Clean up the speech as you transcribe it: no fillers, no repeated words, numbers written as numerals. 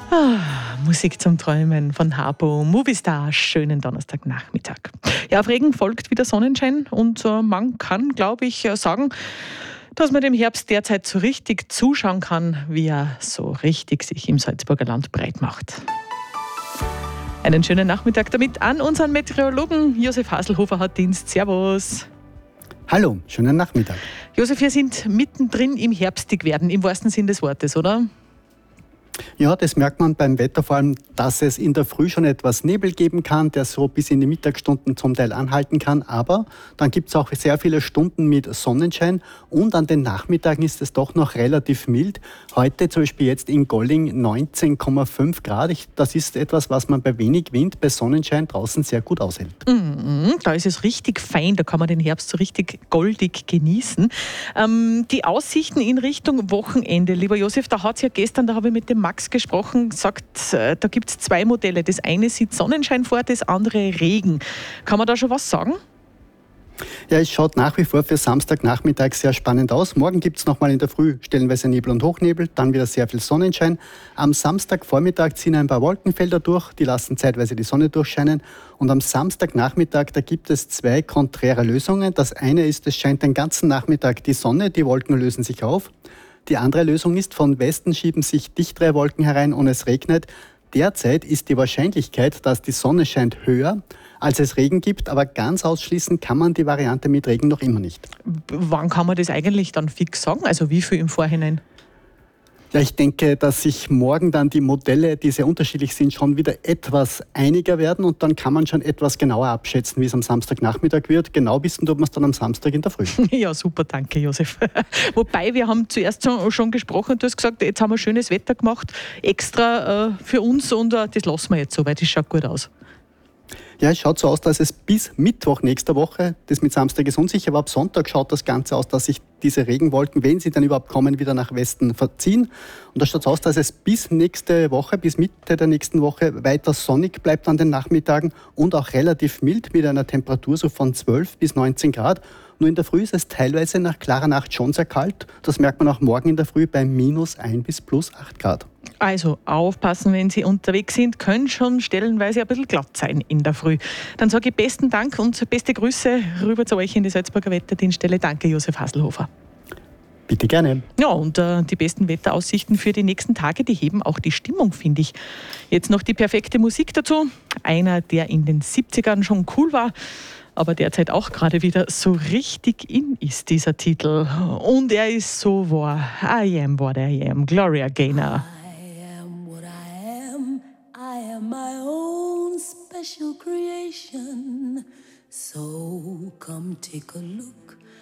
Musik zum Träumen von Harpo, Movistar, schönen Donnerstagnachmittag. Ja, auf Regen folgt wieder Sonnenschein und man kann, glaube ich, sagen, dass man dem Herbst derzeit so richtig zuschauen kann, wie er so richtig sich im Salzburger Land breit macht. Einen schönen Nachmittag damit an unseren Meteorologen. Josef Haselhofer hat Dienst. Servus. Hallo, schönen Nachmittag. Josef, wir sind mittendrin im Herbstigwerden, im wahrsten Sinn des Wortes, oder? Ja, das merkt man beim Wetter vor allem, dass es in der Früh schon etwas Nebel geben kann, der so bis in die Mittagsstunden zum Teil anhalten kann. Aber dann gibt es auch sehr viele Stunden mit Sonnenschein und an den Nachmittagen ist es doch noch relativ mild. Heute zum Beispiel jetzt in Golling 19,5 Grad. Das ist etwas, was man bei wenig Wind, bei Sonnenschein draußen sehr gut aushält. Da ist es richtig fein, da kann man den Herbst so richtig goldig genießen. Die Aussichten in Richtung Wochenende, lieber Josef, da hat es ja gestern, da habe ich mit dem Max gesprochen, gesagt, da gibt es zwei Modelle. Das eine sieht Sonnenschein vor, das andere Regen. Kann man da schon was sagen? Ja, es schaut nach wie vor für Samstagnachmittag sehr spannend aus. Morgen gibt es nochmal in der Früh stellenweise Nebel und Hochnebel, dann wieder sehr viel Sonnenschein. Am Samstagvormittag ziehen ein paar Wolkenfelder durch, die lassen zeitweise die Sonne durchscheinen. Und am Samstagnachmittag, da gibt es zwei konträre Lösungen. Das eine ist, es scheint den ganzen Nachmittag die Sonne, die Wolken lösen sich auf. Die andere Lösung ist, von Westen schieben sich dichtere Wolken herein und es regnet. Derzeit ist die Wahrscheinlichkeit, dass die Sonne scheint, höher, als es Regen gibt, aber ganz ausschließen kann man die Variante mit Regen noch immer nicht. Wann kann man das eigentlich dann fix sagen? Also wie viel im Vorhinein? Ja, ich denke, dass sich morgen dann die Modelle, die sehr unterschiedlich sind, schon wieder etwas einiger werden und dann kann man schon etwas genauer abschätzen, wie es am Samstagnachmittag wird. Genau wissen tut man es dann am Samstag in der Früh. Ja, super, danke Josef. Wobei, wir haben zuerst schon gesprochen, du hast gesagt, jetzt haben wir schönes Wetter gemacht, extra für uns und das lassen wir jetzt so, weil das schaut gut aus. Ja, es schaut so aus, dass es bis Mittwoch nächster Woche, das mit Samstag ist unsicher, aber ab Sonntag schaut das Ganze aus, dass sich diese Regenwolken, wenn sie dann überhaupt kommen, wieder nach Westen verziehen. Und da schaut es aus, dass es bis nächste Woche, bis Mitte der nächsten Woche weiter sonnig bleibt an den Nachmittagen und auch relativ mild mit einer Temperatur so von 12 bis 19 Grad. Nur in der Früh ist es teilweise nach klarer Nacht schon sehr kalt. Das merkt man auch morgen in der Früh bei -1 bis +8 Grad. Also aufpassen, wenn Sie unterwegs sind, können schon stellenweise ein bisschen glatt sein in der Früh. Dann sage ich besten Dank und beste Grüße rüber zu euch in die Salzburger Wetterdienststelle. Danke, Josef Haselhofer. Bitte gerne. Ja, und die besten Wetteraussichten für die nächsten Tage, die heben auch die Stimmung, finde ich. Jetzt noch die perfekte Musik dazu. Einer, der in den 70ern schon cool war, aber derzeit auch gerade wieder so richtig in ist, dieser Titel. Und er ist so wahr. I am what I am. Gloria Gaynor. I am my own special creation. So come take a look